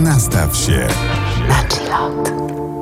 Nastaw się na chillout.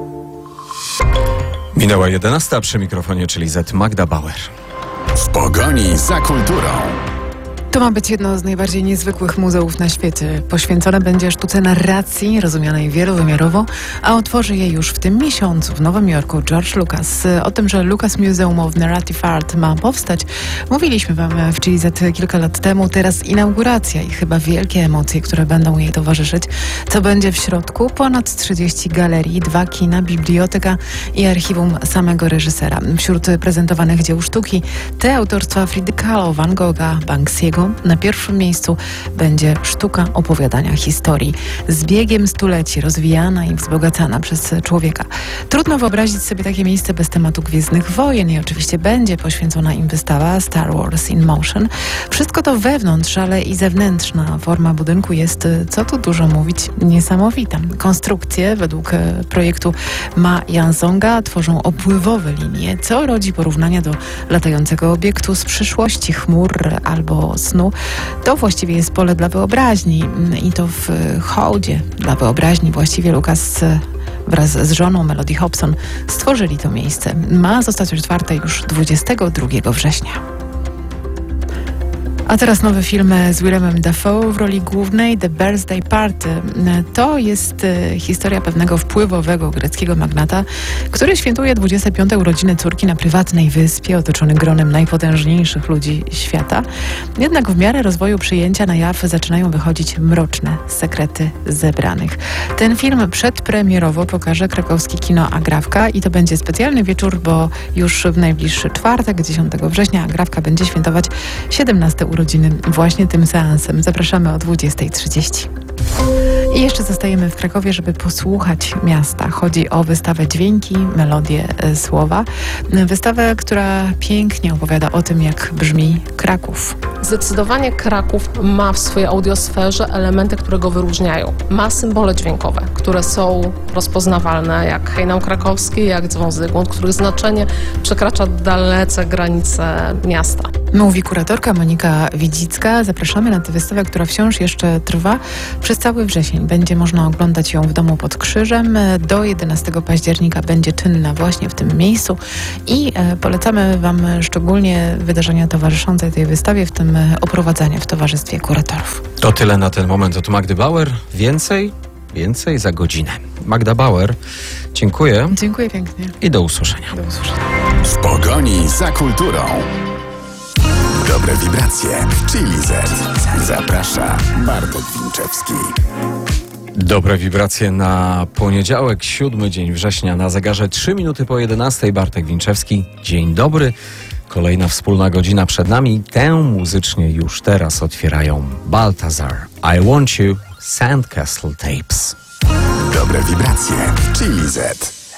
Minęła 11, a przy mikrofonie, czyli Z Magda Bauer. w pogoni za kulturą. To ma być jedno z najbardziej niezwykłych muzeów na świecie. Poświęcone będzie sztuce narracji, rozumianej wielowymiarowo, a otworzy je już w tym miesiącu w Nowym Jorku George Lucas. O tym, że Lucas Museum of Narrative Art ma powstać, mówiliśmy wam w Chili Z kilka lat temu. Teraz inauguracja i chyba wielkie emocje, które będą jej towarzyszyć. Co będzie w środku? Ponad 30 galerii, 2 kina, biblioteka i archiwum samego reżysera. Wśród prezentowanych dzieł sztuki te autorstwa Fridy Kahlo, Van Gogha, Banksiego. Na pierwszym miejscu będzie sztuka opowiadania historii. Z biegiem stuleci rozwijana i wzbogacana przez człowieka. Trudno wyobrazić sobie takie miejsce bez tematu Gwiezdnych Wojen i oczywiście będzie poświęcona im wystawa Star Wars in Motion. Wszystko to wewnątrz, ale i zewnętrzna forma budynku jest, co tu dużo mówić, niesamowita. Konstrukcje według projektu Ma Yansonga tworzą opływowe linie, co rodzi porównania do latającego obiektu z przyszłości, chmur albo snu. To właściwie jest pole dla wyobraźni i to w hołdzie dla wyobraźni właściwie Lucas wraz z żoną Melody Hobson stworzyli to miejsce. Ma zostać otwarte już 22 września. A teraz nowy film z Willemem Dafoe w roli głównej, The Birthday Party. To jest historia pewnego wpływowego greckiego magnata, który świętuje 25. urodziny córki na prywatnej wyspie, otoczony gronem najpotężniejszych ludzi świata. Jednak w miarę rozwoju przyjęcia na jaw zaczynają wychodzić mroczne sekrety zebranych. Ten film przedpremierowo pokaże krakowskie kino Agrawka i to będzie specjalny wieczór, bo już w najbliższy czwartek, 10 września, Agrawka będzie świętować 17 urodziny właśnie tym seansem. Zapraszamy o 20:30. I jeszcze zostajemy w Krakowie, żeby posłuchać miasta. Chodzi o wystawę Dźwięki, melodie, słowa. Wystawę, która pięknie opowiada o tym, jak brzmi Kraków. Zdecydowanie Kraków ma w swojej audiosferze elementy, które go wyróżniają. Ma symbole dźwiękowe, które są rozpoznawalne, jak hejnał krakowski, jak dzwon Zygmunt, których znaczenie przekracza dalece granice miasta. Mówi kuratorka Monika Widzicka. Zapraszamy na tę wystawę, która wciąż jeszcze trwa przez cały wrzesień. Będzie można oglądać ją w domu pod Krzyżem. Do 11 października będzie czynna właśnie w tym miejscu i polecamy wam szczególnie wydarzenia towarzyszące tej wystawie, w tym oprowadzanie w towarzystwie kuratorów. To tyle na ten moment od Magdy Bauer. Więcej za godzinę. Magda Bauer, dziękuję. Dziękuję pięknie. I do usłyszenia. Do usłyszenia. W pogoni za kulturą. Dobre wibracje w Chili Z. Zaprasza Bartek Winczewski. Dobre wibracje na poniedziałek, 7 dzień września, na zegarze 3 minuty po 11. Bartek Winczewski. Dzień dobry. Kolejna wspólna godzina przed nami. Tę muzycznie już teraz otwierają Baltazar, I Want You, Sandcastle Tapes. Dobre wibracje w Chili Z.